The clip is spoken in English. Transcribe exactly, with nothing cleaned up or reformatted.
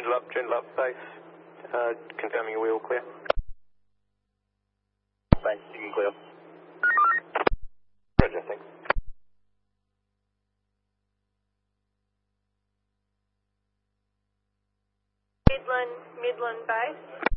Joondalup, Joondalup base, uh, confirming your wheel clear. Thanks, you can clear. Roger, thanks. Midland, Midland base.